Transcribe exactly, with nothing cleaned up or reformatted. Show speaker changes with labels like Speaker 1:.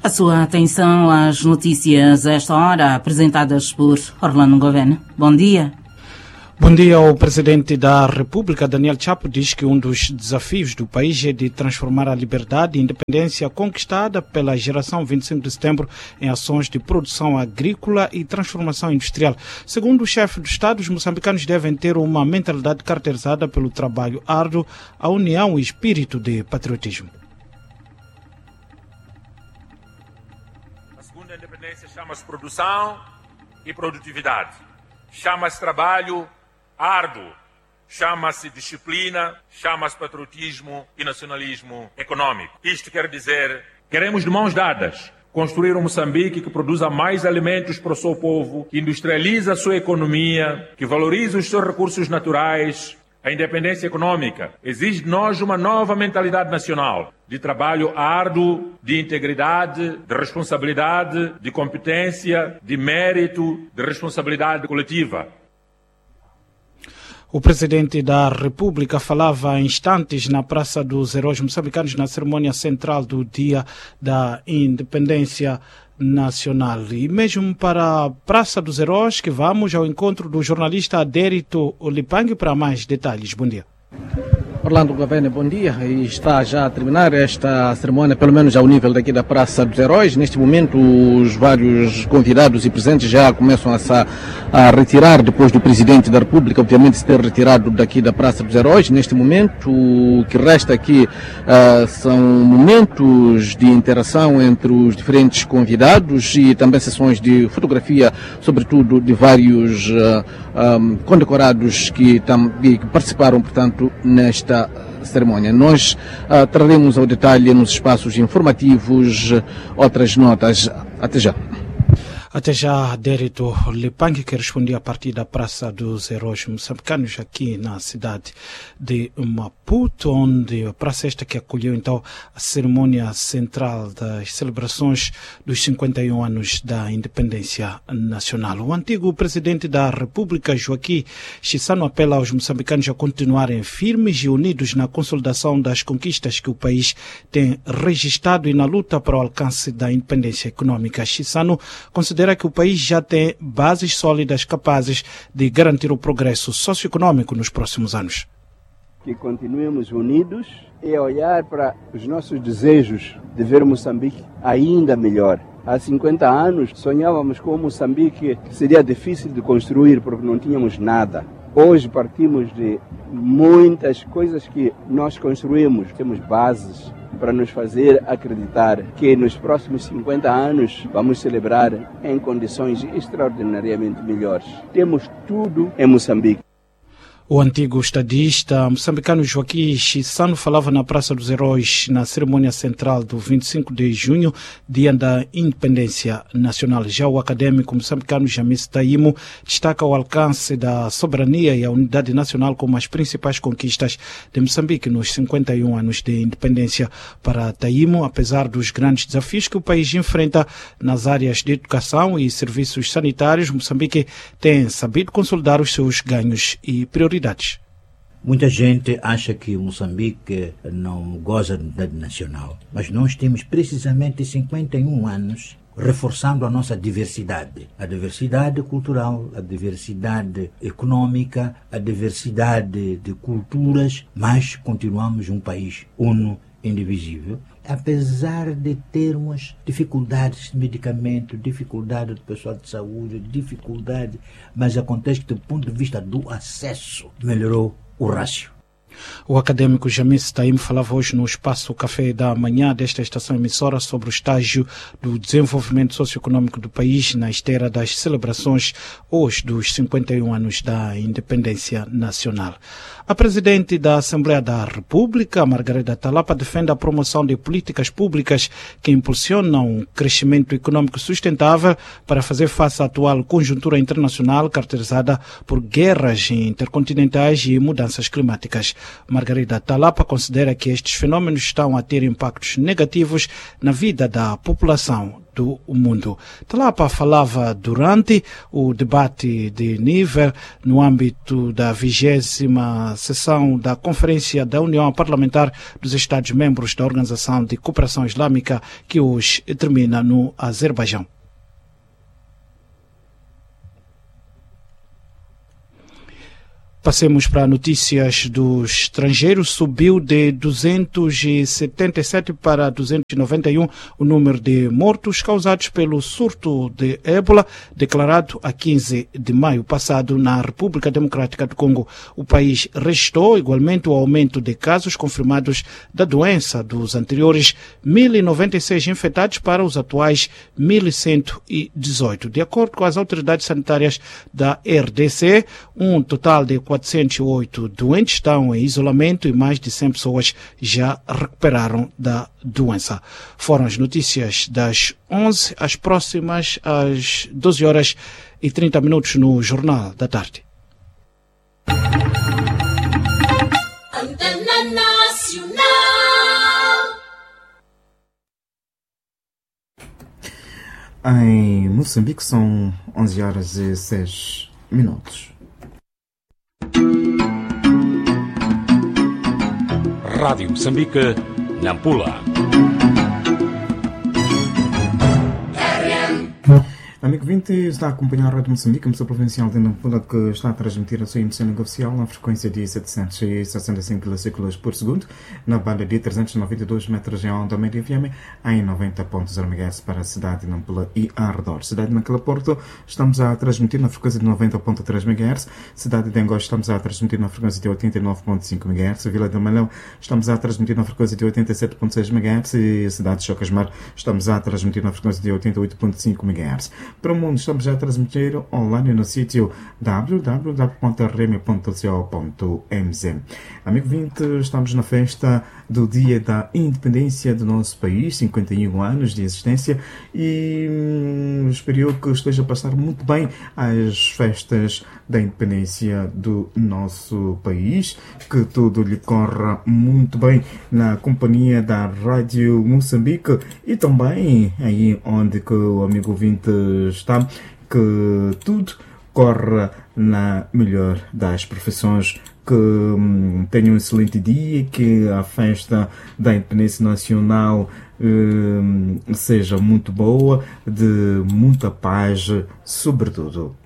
Speaker 1: A sua atenção às notícias a esta hora, apresentadas por Orlando Gouveia. Bom dia.
Speaker 2: Bom dia. O presidente da República, Daniel Chapo, diz que um dos desafios do país é de transformar a liberdade e independência conquistada pela geração vinte e cinco de setembro em ações de produção agrícola e transformação industrial. Segundo o chefe do Estado, os moçambicanos devem ter uma mentalidade caracterizada pelo trabalho árduo, a união e espírito de patriotismo.
Speaker 3: A segunda independência chama-se produção e produtividade. Chama-se trabalho árduo, chama-se disciplina, chama-se patriotismo e nacionalismo econômico. Isto quer dizer, queremos de mãos dadas construir um Moçambique que produza mais alimentos para o seu povo, que industrializa a sua economia, que valoriza os seus recursos naturais. A independência econômica exige de nós uma nova mentalidade nacional, de trabalho árduo, de integridade, de responsabilidade, de competência, de mérito, de responsabilidade coletiva.
Speaker 2: O presidente da República falava há instantes na Praça dos Heróis Moçambicanos na cerimônia central do Dia da Independência Nacional. E mesmo para a Praça dos Heróis que vamos ao encontro do jornalista Adérito Lipangue para mais detalhes. Bom dia.
Speaker 4: Orlando Gouveia, bom dia. E está já a terminar esta cerimônia, pelo menos ao nível daqui da Praça dos Heróis. Neste momento, os vários convidados e presentes já começam a, a retirar, depois do Presidente da República, obviamente, se ter retirado daqui da Praça dos Heróis. Neste momento, o que resta aqui uh, são momentos de interação entre os diferentes convidados e também sessões de fotografia, sobretudo de vários uh, um, condecorados que, tam, que participaram, portanto, nesta cerimônia. Nós uh, traremos ao detalhe nos espaços informativos uh, outras notas. Até já.
Speaker 2: Até já, Adérito Lipangue, que respondia a partir da Praça dos Heróis Moçambicanos, aqui na cidade de Maputo, onde a praça esta que acolheu então a cerimônia central das celebrações dos cinquenta e um anos da independência nacional. O antigo presidente da República, Joaquim Chissano, apela aos moçambicanos a continuarem firmes e unidos na consolidação das conquistas que o país tem registrado e na luta para o alcance da independência econômica. Chissano considera que o país já tem bases sólidas capazes de garantir o progresso socioeconômico nos próximos anos.
Speaker 5: Que continuemos unidos e olhar para os nossos desejos de ver Moçambique ainda melhor. Há cinquenta anos sonhávamos com Moçambique que seria difícil de construir porque não tínhamos nada. Hoje partimos de muitas coisas que nós construímos, temos bases para nos fazer acreditar que nos próximos cinquenta anos vamos celebrar em condições extraordinariamente melhores. Temos tudo em Moçambique.
Speaker 2: O antigo estadista moçambicano Joaquim Chissano falava na Praça dos Heróis na cerimônia central do vinte e cinco de junho, Dia da Independência Nacional. Já o académico moçambicano Jamis Taimo destaca o alcance da soberania e a unidade nacional como as principais conquistas de Moçambique nos cinquenta e um anos de independência. Para Taimo, apesar dos grandes desafios que o país enfrenta nas áreas de educação e serviços sanitários, Moçambique tem sabido consolidar os seus ganhos e prioridades.
Speaker 6: Muita gente acha que Moçambique não goza de unidade nacional, mas nós temos precisamente cinquenta e um anos reforçando a nossa diversidade. A diversidade cultural, a diversidade econômica, a diversidade de culturas, mas continuamos um país uno, indivisível. Apesar de termos dificuldades de medicamento, dificuldade do pessoal de saúde, dificuldade, mas acontece que do ponto de vista do acesso, melhorou o rácio.
Speaker 2: O académico Jamis Taimo falava hoje no espaço Café da Manhã desta estação emissora sobre o estágio do desenvolvimento socioeconômico do país na esteira das celebrações hoje dos cinquenta e um anos da independência nacional. A presidente da Assembleia da República, Margarida Talapa, defende a promoção de políticas públicas que impulsionam um crescimento econômico sustentável para fazer face à atual conjuntura internacional caracterizada por guerras intercontinentais e mudanças climáticas. Margarida Talapa considera que estes fenômenos estão a ter impactos negativos na vida da população do mundo. Talapa falava durante o debate de nível no âmbito da vigésima sessão da Conferência da União Parlamentar dos Estados-membros da Organização de Cooperação Islâmica, que hoje termina no Azerbaijão. Passemos para notícias do estrangeiro. Subiu de duzentos e setenta e sete para duzentos e noventa e um o número de mortos causados pelo surto de ébola declarado a quinze de maio passado na República Democrática do Congo. O país registrou igualmente o aumento de casos confirmados da doença dos anteriores mil e noventa e seis infectados para os atuais mil cento e dezoito. De acordo com as autoridades sanitárias da R D C, um total de quatrocentos e oito doentes estão em isolamento e mais de cem pessoas já recuperaram da doença. Foram as notícias das onze, as próximas às doze horas e trinta minutos no Jornal da Tarde.
Speaker 7: Antena Nacional.
Speaker 8: Em Moçambique são onze horas e seis minutos.
Speaker 9: Rádio Moçambique, Nampula.
Speaker 8: Amigo vinte, está a acompanhar a Rádio Moçambique, emissora provincial de Nampula, que está a transmitir a sua emissão oficial na frequência de setecentos e sessenta e cinco quilociclos por segundo, na banda de trezentos e noventa e dois metros em onda média F M, em noventa ponto zero megahertz para a cidade de Nampula e arredor. Cidade de Naquela Porto, estamos a transmitir na frequência de noventa ponto três megahertz. Cidade de Angola, estamos a transmitir na frequência de oitenta e nove ponto cinco megahertz. Vila de Malão, estamos a transmitir na frequência de oitenta e sete ponto seis megahertz. E a cidade de Chocasmar, estamos a transmitir na frequência de oitenta e oito ponto cinco megahertz. Para o mundo, estamos a transmitir online no sítio w w w ponto r m ponto co ponto m z. Amigo vinte, estamos na festa do Dia da Independência do nosso país, cinquenta e um anos de existência, e hum, espero que esteja a passar muito bem as festas da independência do nosso país, que tudo lhe corra muito bem na companhia da Rádio Moçambique e também aí onde que o amigo ouvinte está, que tudo corra na melhor das profissões, que hum, tenha um excelente dia, que a festa da independência nacional hum, seja muito boa, de muita paz, sobretudo.